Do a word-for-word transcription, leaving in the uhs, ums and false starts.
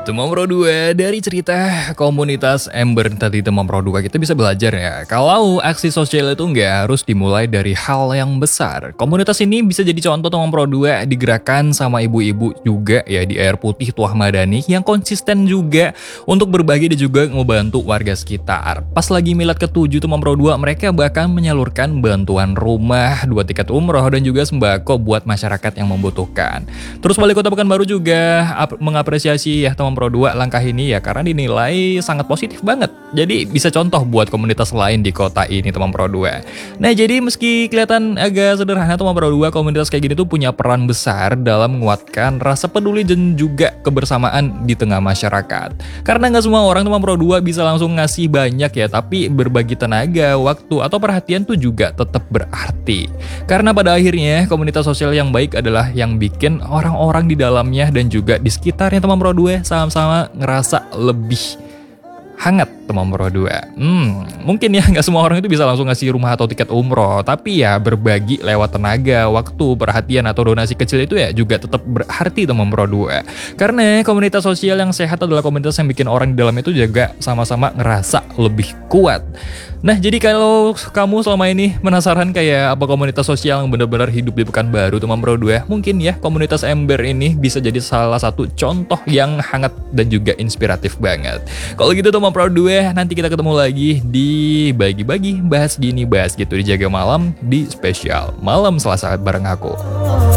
Teman Pro dua, dari cerita komunitas Ember tadi Teman Pro dua kita bisa belajar ya, kalau aksi sosial itu nggak harus dimulai dari hal yang besar. Komunitas ini bisa jadi contoh Teman Pro dua digerakkan sama ibu-ibu juga ya di Air Putih Tuah Madani yang konsisten juga untuk berbagi dan juga membantu warga sekitar. Pas lagi milad ketujuh Teman Pro dua, mereka bahkan menyalurkan bantuan rumah, dua tiket umroh dan juga sembako buat masyarakat yang membutuhkan. Terus Wali Kota Pekanbaru juga mengapresiasi ya Teman Pro dua langkah ini ya karena dinilai sangat positif banget. Jadi bisa contoh buat komunitas lain di kota ini Teman Pro dua. Nah, jadi meski kelihatan agak sederhana, Teman Pro dua komunitas kayak gini tuh punya peran besar dalam menguatkan rasa peduli dan juga kebersamaan di tengah masyarakat. Karena nggak semua orang Teman Pro dua bisa langsung ngasih banyak ya, tapi berbagi tenaga, waktu atau perhatian tuh juga tetap berarti. Karena pada akhirnya komunitas sosial yang baik adalah yang bikin orang-orang di dalamnya dan juga di sekitarnya Teman Pro dua sama-sama ngerasa lebih hangat Teman Pro dua. Hmm, mungkin ya nggak semua orang itu bisa langsung ngasih rumah atau tiket umroh, tapi ya berbagi lewat tenaga, waktu, perhatian atau donasi kecil itu ya juga tetap berarti Teman Pro dua. Karena komunitas sosial yang sehat adalah komunitas yang bikin orang di dalamnya itu juga sama-sama ngerasa lebih kuat. Nah, jadi kalau kamu selama ini penasaran kayak apa komunitas sosial yang benar-benar hidup di Pekanbaru Teman Pro dua, mungkin ya komunitas Ember ini bisa jadi salah satu contoh yang hangat dan juga inspiratif banget. Kalau gitu Teman Pro dua, nanti kita ketemu lagi di Bagi-Bagi, bahas gini bahas gitu di Jaga Malam di spesial Malam Selasa bareng aku.